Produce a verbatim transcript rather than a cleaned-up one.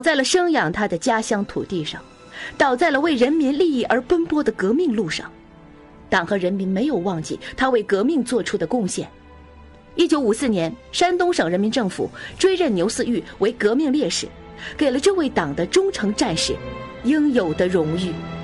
在了生养他的家乡土地上，倒在了为人民利益而奔波的革命路上。党和人民没有忘记他为革命做出的贡献。一九五四年，山东省人民政府追认牛嗣玉为革命烈士，给了这位党的忠诚战士应有的荣誉。